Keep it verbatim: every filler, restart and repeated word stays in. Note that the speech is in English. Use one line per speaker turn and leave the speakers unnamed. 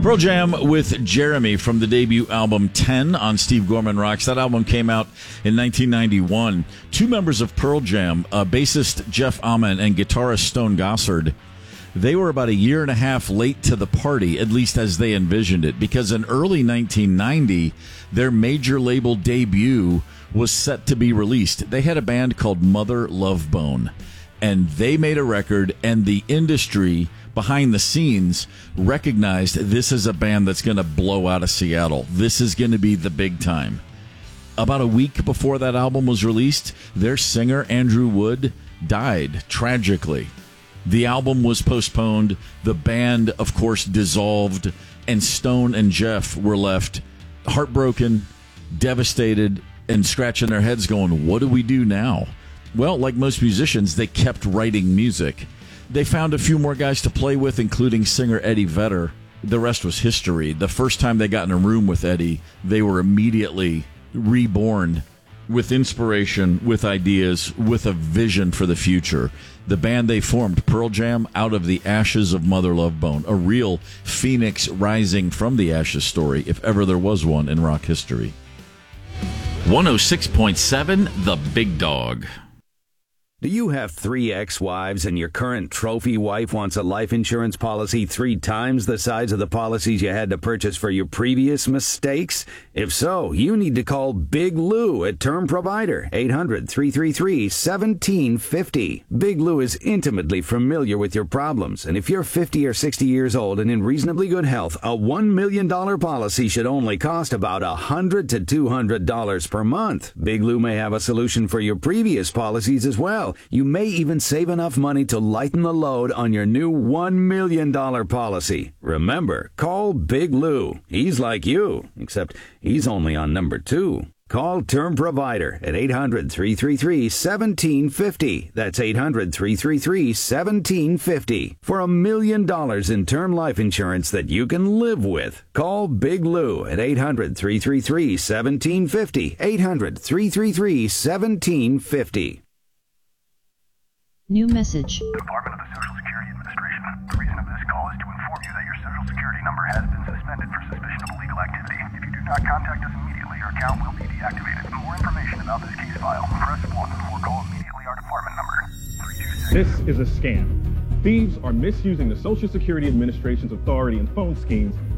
Pearl Jam with Jeremy from the debut album ten on Steve Gorman Rocks. That album came out in nineteen ninety-one. Two members of Pearl Jam, uh, bassist Jeff Ament and guitarist Stone Gossard, they were about a year and a half late to the party, at least as they envisioned it, because in early nineteen ninety, their major label debut was set to be released. They had a band called Mother Love Bone, and they made a record, and the industry behind the scenes recognized this is a band that's going to blow out of Seattle. This is going to be the big time. About a week before that album was released, their singer, Andrew Wood, died tragically. The album was postponed. The band, of course, dissolved, and Stone and Jeff were left heartbroken, devastated, and scratching their heads going, what do we do now? Well, like most musicians, they kept writing music. They found a few more guys to play with, including singer Eddie Vedder. The rest was history. The first time they got in a room with Eddie, they were immediately reborn with inspiration, with ideas, with a vision for the future. The band they formed, Pearl Jam, out of the ashes of Mother Love Bone, a real phoenix rising from the ashes story, if ever there was one in rock history. one oh six point seven, The Big Dog.
Do you have three ex-wives and your current trophy wife wants a life insurance policy three times the size of the policies you had to purchase for your previous mistakes? If so, you need to call Big Lou at Term Provider, eight hundred, three three three, one seven five zero. Big Lou is intimately familiar with your problems, and if you're fifty or sixty years old and in reasonably good health, a one million dollars policy should only cost about one hundred to two hundred dollars per month. Big Lou may have a solution for your previous policies as well. You may even save enough money to lighten the load on your new one million dollars policy. Remember, call Big Lou. He's like you, except he's only on number two. Call Term Provider at eight hundred, three three three, one seven five zero. That's eight hundred, three three three, one seven five zero. For a million dollars in term life insurance that you can live with. Call Big Lou at eight hundred, three three three, one seven five zero. eight hundred, three three three, one seven five zero.
New message.
Department of the Social Security Administration. The reason of this call is to inform you that your Social Security number has been suspended for suspicion of illegal activity. If you do not contact us immediately, your account will be deactivated. For more information about this case file, press one or call immediately our department number. three two six.
This is a scam. Thieves are misusing the Social Security Administration's authority and phone schemes